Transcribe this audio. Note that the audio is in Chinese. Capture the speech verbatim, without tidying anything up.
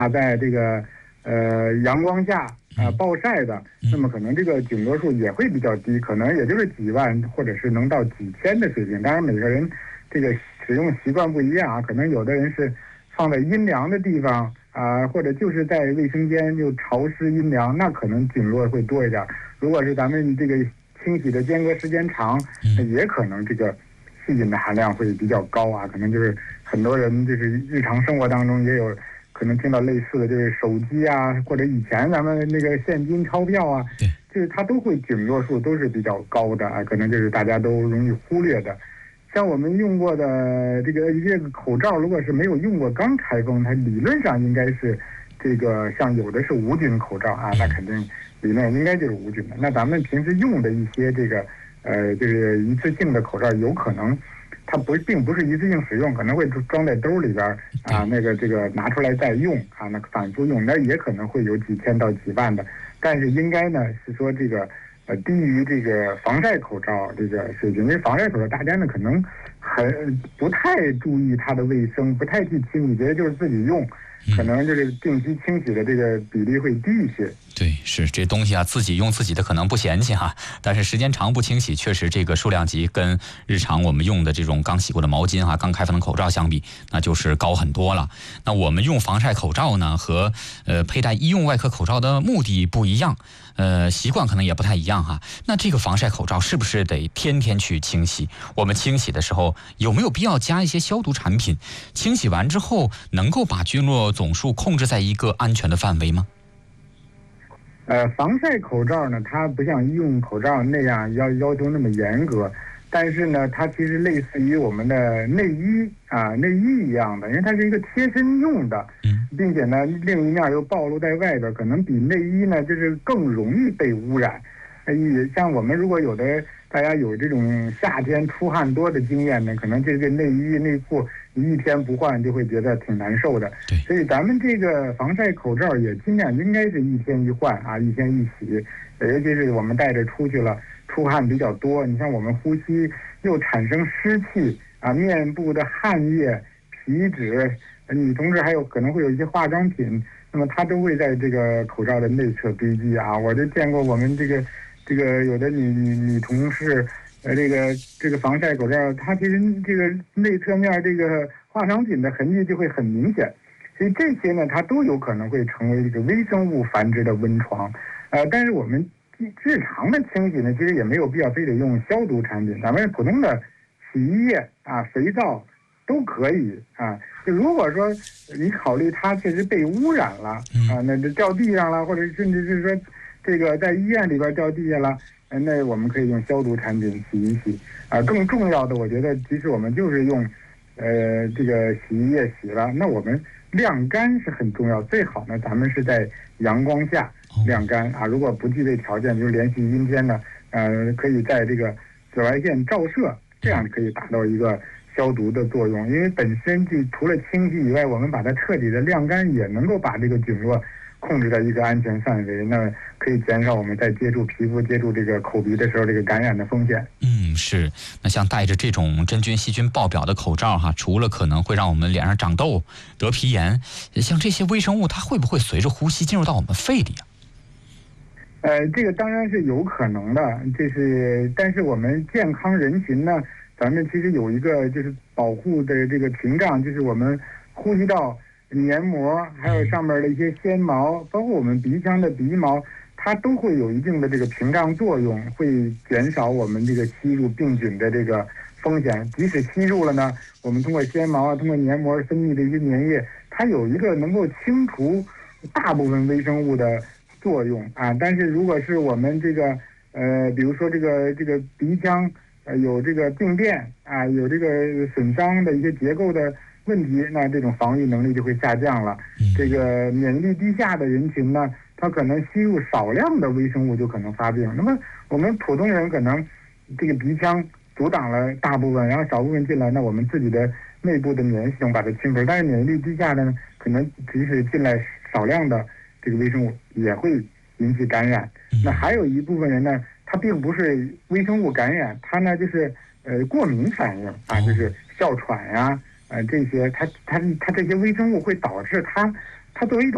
在这个呃阳光下啊、呃、暴晒的，那么可能这个菌落数也会比较低，可能也就是几万或者是能到几千的水平。当然每个人这个使用习惯不一样啊，可能有的人是放在阴凉的地方啊、呃，或者就是在卫生间就潮湿阴凉，那可能菌落会多一点。如果是咱们这个清洗的间隔时间长，也可能这个细菌的含量会比较高啊，可能就是很多人就是日常生活当中也有可能听到类似的，就是手机啊，或者以前咱们那个现金钞票啊，就是它都会菌落数都是比较高的啊，可能就是大家都容易忽略的。像我们用过的这个这个口罩，如果是没有用过刚开封，它理论上应该是这个像有的是无菌口罩啊，那肯定里面应该就是无菌的。那咱们平时用的一些这个呃就是一次性的口罩，有可能它不并不是一次性使用，可能会装在兜里边啊，那个这个拿出来再用啊，那反复用，那也可能会有几千到几万的。但是应该呢是说这个呃低于这个防晒口罩这个水平，因为防晒口罩大家呢可能很不太注意它的卫生，不太去清理，觉得就是自己用，可能就是定期清洗的这个比例会低一些。 对，是这东西啊，自己用自己的可能不嫌弃哈，但是时间长不清洗，确实这个数量级跟日常我们用的这种刚洗过的毛巾哈、刚开封的口罩相比，那就是高很多了。那我们用防晒口罩呢，和呃佩戴医用外科口罩的目的不一样，呃习惯可能也不太一样哈。那这个防晒口罩是不是得天天去清洗？我们清洗的时候有没有必要加一些消毒产品？清洗完之后能够把菌落总数控制在一个安全的范围吗？ 呃，防晒口罩呢，它不像医用口罩那样要要求那么严格，但是呢，它其实类似于我们的内衣啊、内衣一样的，因为它是一个贴身用的，并且呢，另一面又暴露在外边，可能比内衣呢就是更容易被污染。呃，像我们如果有的大家有这种夏天出汗多的经验呢，可能这个内衣内裤你一天不换就会觉得挺难受的。所以咱们这个防晒口罩也尽量应该是一天一换啊，一天一洗。尤其是我们带着出去了，出汗比较多，你像我们呼吸又产生湿气啊，面部的汗液、皮脂，女同志还有可能会有一些化妆品，那么它都会在这个口罩的内侧堆积啊。我就见过我们这个这个有的女女女同事，呃，这个这个防晒口罩，它其实这个内侧面这个化妆品的痕迹就会很明显，所以这些呢，它都有可能会成为这个微生物繁殖的温床。呃，但是我们日常的清洗呢，其实也没有必要非得用消毒产品，咱们普通的洗衣液啊、肥皂都可以啊。就如果说你考虑它确实被污染了啊，那就掉地上了，或者甚至是说这个在医院里边掉地下了，那我们可以用消毒产品洗一洗啊。更重要的，我觉得即使我们就是用呃这个洗衣液洗了，那我们晾干是很重要，最好呢咱们是在阳光下晾干啊。如果不具备条件，就是连续阴天呢，呃，可以在这个紫外线照射，这样可以达到一个消毒的作用。因为本身就除了清洗以外，我们把它彻底的晾干，也能够把这个菌落控制在一个安全范围，那可以减少我们在接触皮肤、接触这个口鼻的时候这个感染的风险。 嗯，是。那像戴着这种真菌细菌爆表的口罩哈，除了可能会让我们脸上长痘、得皮炎，像这些微生物，它会不会随着呼吸进入到我们肺里啊？ 呃，这个当然是有可能的，这是，但是我们健康人群呢，咱们其实有一个就是保护的这个屏障，就是我们呼吸道黏膜，还有上面的一些纤毛，包括我们鼻腔的鼻毛，它都会有一定的这个屏障作用，会减少我们这个吸入病菌的这个风险。即使吸入了呢，我们通过纤毛啊，通过黏膜分泌的一些粘液，它有一个能够清除大部分微生物的作用啊。但是如果是我们这个呃，比如说这个这个鼻腔呃有这个病变啊，有这个损伤的一些结构的问题，那这种防御能力就会下降了。这个免疫力低下的人群呢，他可能吸入少量的微生物就可能发病。那么我们普通人可能这个鼻腔阻挡了大部分，然后少部分进来，那我们自己的内部的免疫系统把它清除。但是免疫力低下的呢，可能即使进来少量的这个微生物也会引起感染。那还有一部分人呢，他并不是微生物感染，他呢就是呃过敏反应啊，就是哮喘呀、啊。呃，这些它它它这些微生物会导致它它作为一种